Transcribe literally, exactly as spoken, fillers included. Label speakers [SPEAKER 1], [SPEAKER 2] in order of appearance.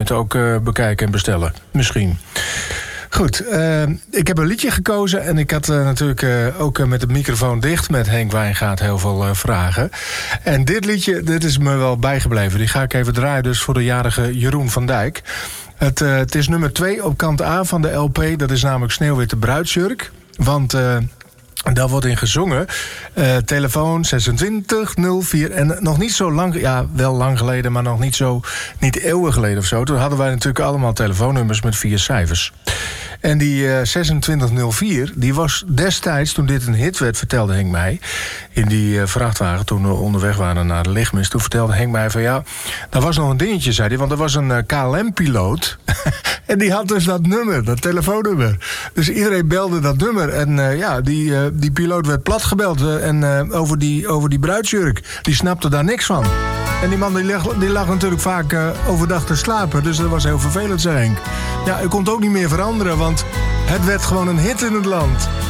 [SPEAKER 1] het ook uh, bekijken en bestellen. Misschien. Goed, uh, ik heb een liedje gekozen en ik had uh, natuurlijk uh, ook uh, met de microfoon dicht met Henk Wijngaard heel veel uh, vragen. En dit liedje, dit is me wel bijgebleven. Die ga ik even draaien dus voor de jarige Jeroen van Dijk. Het, uh, het is nummer twee op kant A van de L P. Dat is namelijk Sneeuwwitte Bruidsjurk. Want uh, daar wordt in gezongen. Uh, telefoon zesentwintig nul vier. En nog niet zo lang, ja wel lang geleden, maar nog niet zo, niet eeuwen geleden of zo. Toen hadden wij natuurlijk allemaal telefoonnummers met vier cijfers. En die uh, zesentwintig nul vier, die was destijds, toen dit een hit werd, vertelde Henk mij, in die uh, vrachtwagen, toen we onderweg waren naar de lichtmis, toen vertelde Henk mij van ja, daar was nog een dingetje, zei hij, want er was een uh, K L M-piloot en die had dus dat nummer, dat telefoonnummer. Dus iedereen belde dat nummer en uh, ja, die, uh, die piloot werd platgebeld uh, en uh, over, die, over die bruidsjurk, die snapte daar niks van. En die man die lag, die lag natuurlijk vaak uh, overdag te slapen. Dus dat was heel vervelend, zei Henk. Ja, u kon het ook niet meer veranderen, want het werd gewoon een hit in het land.